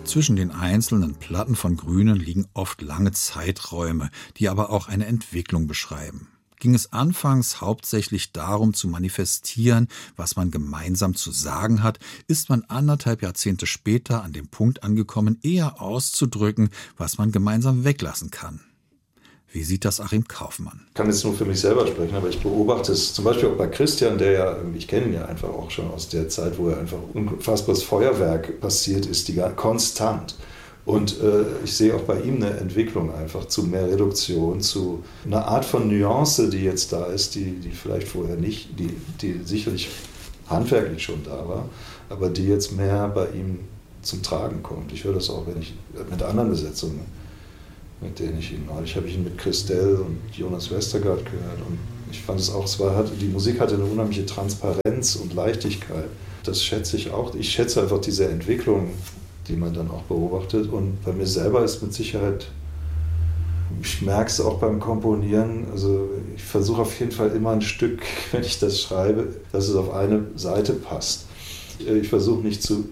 Zwischen den einzelnen Platten von Grünen liegen oft lange Zeiträume, die aber auch eine Entwicklung beschreiben. Ging es anfangs hauptsächlich darum zu manifestieren, was man gemeinsam zu sagen hat, ist man 1,5 Jahrzehnte später an dem Punkt angekommen, eher auszudrücken, was man gemeinsam weglassen kann. Wie sieht das Achim Kaufmann? Ich kann jetzt nur für mich selber sprechen, aber ich beobachte es zum Beispiel auch bei Christian, der ja, ich kenne ihn ja einfach auch schon aus der Zeit, wo er einfach unfassbares Feuerwerk passiert ist, konstant. Und ich sehe auch bei ihm eine Entwicklung einfach zu mehr Reduktion, zu einer Art von Nuance, die jetzt da ist, die vielleicht vorher nicht, die sicherlich handwerklich schon da war, aber die jetzt mehr bei ihm zum Tragen kommt. Ich höre das auch, wenn ich mit anderen Besetzungen, mit denen neulich habe ich ihn mit Christelle und Jonas Westergaard gehört und ich fand es auch, die Musik hatte eine unheimliche Transparenz und Leichtigkeit. Das schätze ich auch. Ich schätze einfach diese Entwicklung, die man dann auch beobachtet. Und bei mir selber ist mit Sicherheit, ich merke es auch beim Komponieren, also ich versuche auf jeden Fall immer ein Stück, wenn ich das schreibe, dass es auf eine Seite passt. Ich versuche nicht to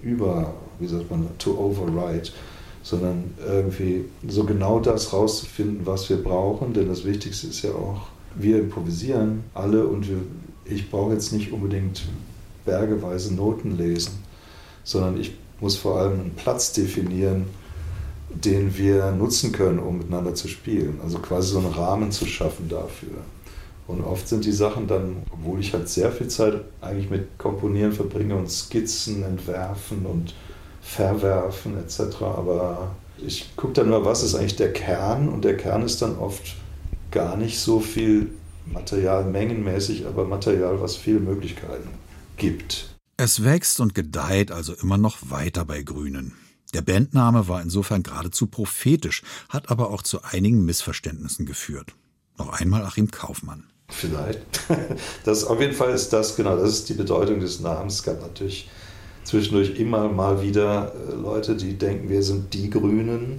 override, sondern irgendwie so genau das rauszufinden, was wir brauchen. Denn das Wichtigste ist ja auch, wir improvisieren alle und ich brauche jetzt nicht unbedingt bergeweise Noten lesen, sondern ich muss vor allem einen Platz definieren, den wir nutzen können, um miteinander zu spielen. Also quasi so einen Rahmen zu schaffen dafür. Und oft sind die Sachen dann, obwohl ich halt sehr viel Zeit eigentlich mit Komponieren verbringe und Skizzen entwerfen und verwerfen etc., aber ich gucke dann mal, was ist eigentlich der Kern, und der Kern ist dann oft gar nicht so viel Material, mengenmäßig, aber Material, was viele Möglichkeiten gibt. Es wächst und gedeiht also immer noch weiter bei Grünen. Der Bandname war insofern geradezu prophetisch, hat aber auch zu einigen Missverständnissen geführt. Noch einmal Achim Kaufmann. Vielleicht. Auf jeden Fall ist das ist die Bedeutung des Namens. Es gab natürlich zwischendurch immer mal wieder Leute, die denken, wir sind die Grünen.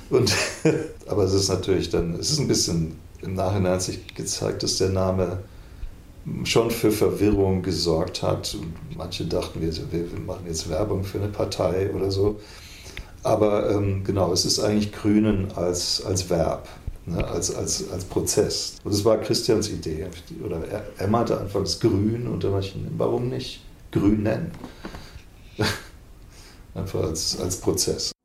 Aber es ist natürlich ein bisschen, im Nachhinein hat sich gezeigt, dass der Name schon für Verwirrung gesorgt hat. Und manche dachten, wir machen jetzt Werbung für eine Partei oder so. Aber es ist eigentlich Grünen als Verb, ne, als Prozess. Und das war Christians Idee. Oder er meinte anfangs Grün und dann dachte ich, warum nicht Grünen? Einfach als Prozess.